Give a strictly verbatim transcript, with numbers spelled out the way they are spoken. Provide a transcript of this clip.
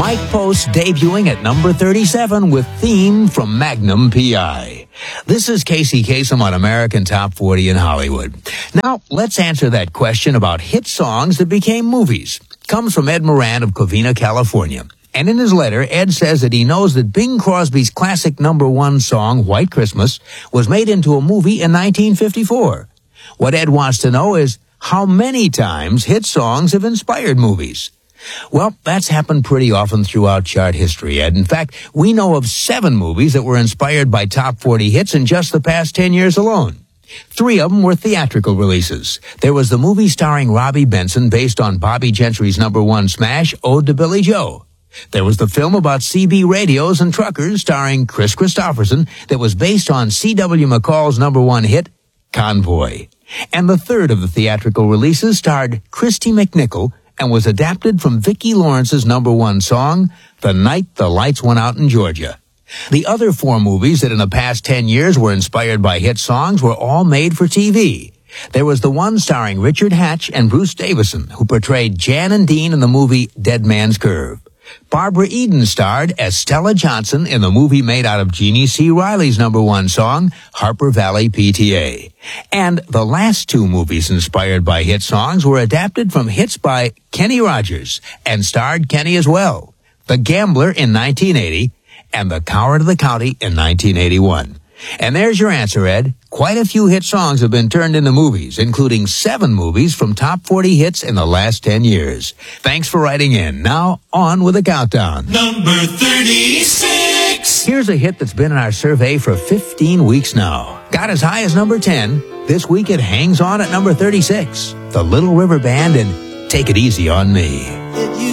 Mike Post debuting at number thirty-seven with Theme from Magnum P I. This is Casey Kasem on American Top forty in Hollywood. Now, let's answer that question about hit songs that became movies. Comes from Ed Moran of Covina, California. And in his letter, Ed says that he knows that Bing Crosby's classic number one song, White Christmas, was made into a movie in nineteen fifty-four. What Ed wants to know is how many times hit songs have inspired movies. Well, that's happened pretty often throughout chart history, Ed. In fact, we know of seven movies that were inspired by top forty hits in just the past ten years alone. Three of them were theatrical releases. There was the movie starring Robbie Benson based on Bobby Gentry's number one smash, Ode to Billy Joe. There was the film about C B radios and truckers starring Chris Christopherson that was based on C W McCall's number one hit, Convoy. And the third of the theatrical releases starred Christy McNichol and was adapted from Vicki Lawrence's number one song, The Night the Lights Went Out in Georgia. The other four movies that in the past ten years were inspired by hit songs were all made for T V. There was the one starring Richard Hatch and Bruce Davison, who portrayed Jan and Dean in the movie Dead Man's Curve. Barbara Eden starred as Stella Johnson in the movie made out of Jeannie C. Riley's number one song, Harper Valley P T A. And the last two movies inspired by hit songs were adapted from hits by Kenny Rogers and starred Kenny as well. The Gambler in nineteen eighty and The Coward of the County in nineteen eighty-one. And there's your answer, Ed. Quite a few hit songs have been turned into movies, including seven movies from top forty hits in the last ten years. Thanks for writing in. Now, on with the countdown. Number thirty-six. Here's a hit that's been in our survey for fifteen weeks now. Got as high as number ten. This week it hangs on at number thirty-six. The Little River Band and Take It Easy on Me. It used